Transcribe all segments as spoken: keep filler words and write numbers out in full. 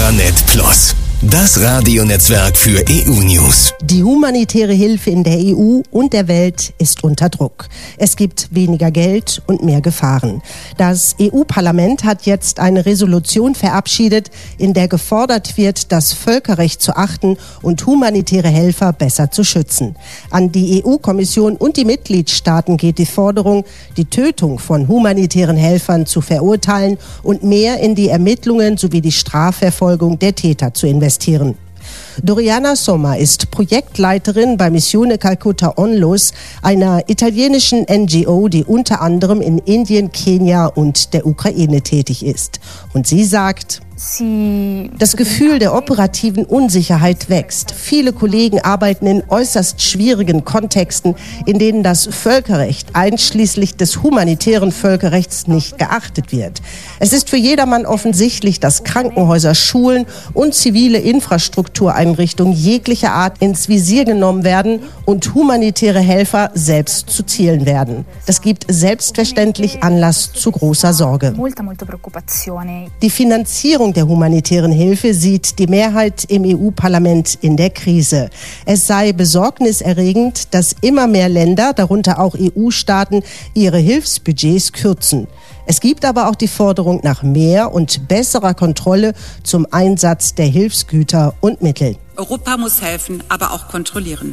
Huranet Plus, das Radionetzwerk für E U-News. Die humanitäre Hilfe in der E U und der Welt ist unter Druck. Es gibt weniger Geld und mehr Gefahren. Das E U-Parlament hat jetzt eine Resolution verabschiedet, in der gefordert wird, das Völkerrecht zu achten und humanitäre Helfer besser zu schützen. An die E U-Kommission und die Mitgliedstaaten geht die Forderung, die Tötung von humanitären Helfern zu verurteilen und mehr in die Ermittlungen sowie die Strafverfolgung der Täter zu investieren. investieren. Doriana Sommer ist Projektleiterin bei Missione Calcutta Onlus, einer italienischen N G O, die unter anderem in Indien, Kenia und der Ukraine tätig ist. Und sie sagt: Das Gefühl der operativen Unsicherheit wächst. Viele Kollegen arbeiten in äußerst schwierigen Kontexten, in denen das Völkerrecht, einschließlich des humanitären Völkerrechts, nicht geachtet wird. Es ist für jedermann offensichtlich, dass Krankenhäuser, Schulen und zivile Infrastruktureinrichtungen jeglicher Art ins Visier genommen werden und humanitäre Helfer selbst zu Zielen werden. Das gibt selbstverständlich Anlass zu großer Sorge. Die Finanzierung der humanitären Hilfe sieht die Mehrheit im E U-Parlament in der Krise. Es sei besorgniserregend, dass immer mehr Länder, darunter auch E U-Staaten, ihre Hilfsbudgets kürzen. Es gibt aber auch die Forderung nach mehr und besserer Kontrolle zum Einsatz der Hilfsgüter und Mittel. Europa muss helfen, aber auch kontrollieren.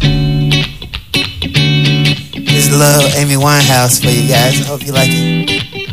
This is Love, Amy Winehouse for you guys. I hope you like it.